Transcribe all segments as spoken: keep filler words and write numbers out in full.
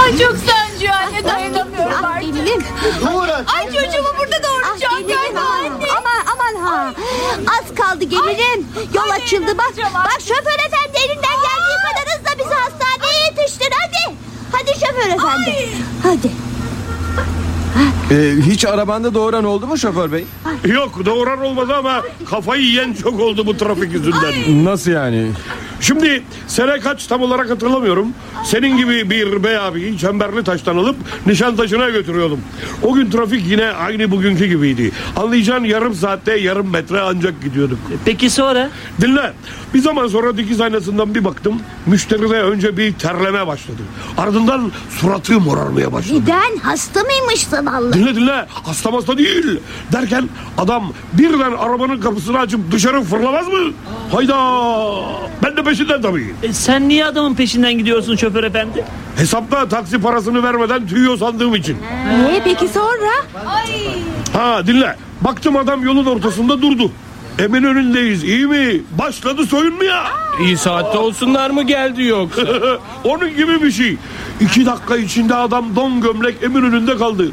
Ay çok sancıyor anne, dayanamıyorum ah, artık. Gelinim. Ay çocuğumu burada doğuracağım Ah, gelinim. galiba anne. Aman aman ha. Az kaldı gelinim. Yol Ay, açıldı bak. dayanacağım. Bak şoför efendi elinden geldiği kadar hızla bizi hastaneye yetiştir hadi. Hadi şoför efendi. Ay. Hadi. Ee, hiç arabanda doğuran oldu mu şoför bey? Yok, doğuran olmadı ama kafayı yiyen çok oldu bu trafik yüzünden. Nasıl yani? Şimdi sene kaç tam olarak hatırlamıyorum. Senin gibi bir bey abiyi Çemberli Taş'tan alıp Nişantaşı'na götürüyordum. O gün trafik yine aynı bugünkü gibiydi. Anlayacağın yarım saatte yarım metre ancak gidiyorduk. Peki sonra? Dinle. Bir zaman sonra dikiz aynasından bir baktım. Müşteride önce bir terleme başladı. Ardından suratı morarmaya başladı. Neden? Hasta mıymış zavallı? Dinle dinle. Hasta hasta değil. Derken adam birden arabanın kapısını açıp dışarı fırlamaz mı? Hayda. Ben de peşinden tabii. E, sen niye adamın peşinden gidiyorsun şoför efendi? Hesapta taksi parasını vermeden tüyüyor sandığım için. Ee, peki sonra? Ay. Ha dinle. Baktım adam yolun ortasında durdu. Eminönü'ndeyiz, iyi mi? Başladı soyunmaya. İyi saatte olsunlar mı geldi yoksa? Onun gibi bir şey. İki dakika içinde adam don gömlek Eminönü'nde kaldı.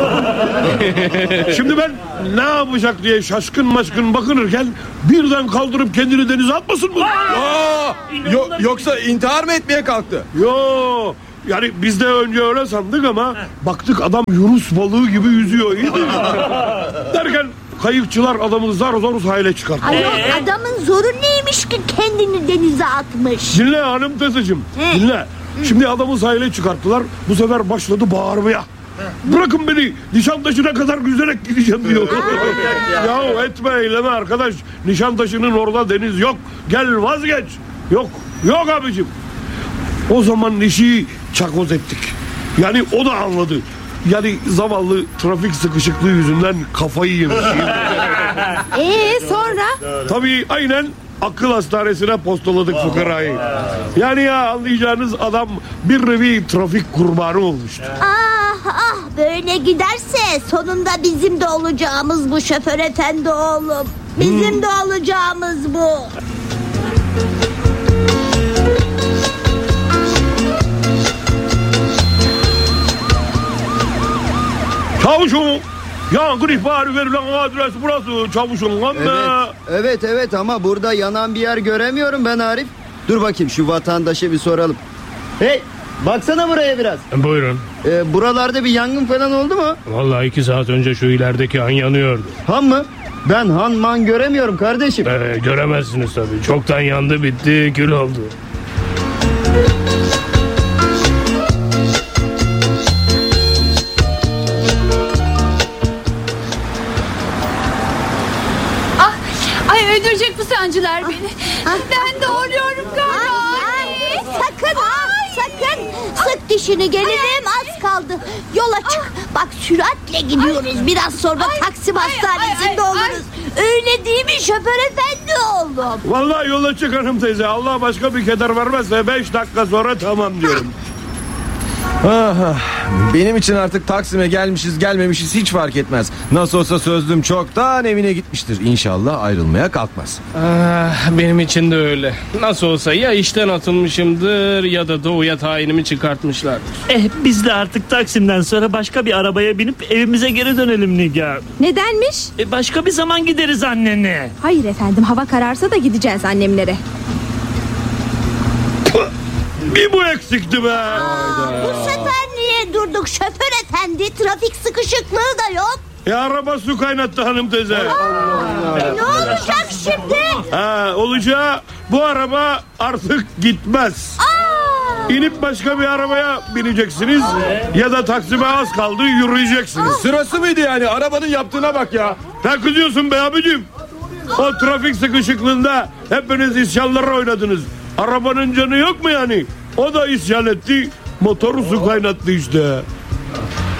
Şimdi ben ne yapacak diye şaşkın maşkın bakınırken birden kaldırıp kendini denize atmasın mı? Aa, yo- yoksa intihar mı etmeye kalktı? Yo. Yani biz de önce öyle sandık ama baktık adam Yunus balığı gibi yüzüyor. İyi mi? Derken kayıkçılar adamı zar zor sahile çıkarttı. Ay yok, adamın zoru neymiş ki kendini denize atmış? Dinle hanım teyzeciğim. He. Dinle. Şimdi adamı sahile çıkarttılar. Bu sefer başladı bağırmaya. Bırakın beni. Nişantaşı'na kadar yüzerek gideceğim diyor. Ya etme eyleme arkadaş. Nişantaşı'nın orada deniz yok. Gel vazgeç. Yok. Yok abicim. O zaman işi çakoz ettik. Yani o da anladı. Yani zavallı trafik sıkışıklığı yüzünden kafayı yemiş. Ee sonra? Tabii aynen akıl hastanesine postaladık fukarayı. Yani ya anlayacağınız adam bir nevi trafik kurbanı olmuştu. Ah ah böyle giderse sonunda bizim de olacağımız bu şoför efendi oğlum. Bizim hmm. de olacağımız bu. Çavuşum, yangın ihbarı verilen adres burası çavuşum. Ama... Evet, evet evet ama burada yanan bir yer göremiyorum ben Arif. Dur bakayım şu vatandaşa bir soralım. Hey, baksana buraya biraz. Buyurun. Ee, buralarda bir yangın falan oldu mu? Vallahi iki saat önce şu ilerideki han yanıyordu. Han mı? Ben han man göremiyorum kardeşim. Ee, göremezsiniz tabii. Çoktan yandı bitti kül oldu. Ay öldürecek bu sancılar beni. Ben doğuruyorum galiba anne. Sakın ha sakın. Sık dişini gelirim az kaldı. Yola çık. Bak süratle gidiyoruz. Biraz sonra Ay, Taksim ay, Hastanesi'nde ay, ay, oluruz. Öyle değil mi şoför efendi oğlum? Vallahi yola çık hanım teyze. Allah başka bir keder vermezse beş dakika sonra tamam diyorum. Ah, benim için artık Taksim'e gelmişiz gelmemişiz hiç fark etmez. Nasıl olsa sözlüm çoktan evine gitmiştir. İnşallah ayrılmaya kalkmaz. Ah, benim için de öyle. Nasıl olsa ya işten atılmışımdır ya da doğuya tayinimi çıkartmışlardır. Eh biz de artık Taksim'den sonra başka bir arabaya binip evimize geri dönelim Nigar. Nedenmiş? E, başka bir zaman gideriz annene. Hayır efendim, hava kararsa da gideceğiz annemlere. Bir bu eksikti be. Aa, bu sefer niye durduk şoför efendi? Trafik sıkışıklığı da yok. E araba su kaynattı hanım teyze. Aa, ne olacak şimdi? Ha, olacağı bu araba artık gitmez. Aa, İnip başka bir arabaya bineceksiniz ya da Taksim'e az kaldı yürüyeceksiniz. Sırası mıydı yani? Arabanın yaptığına bak ya. Ne kızıyorsun be abicim? O trafik sıkışıklığında hepiniz isyanlara oynadınız. Arabanın canı yok mu yani? O da isyan etti. Motoru su kaynattı işte.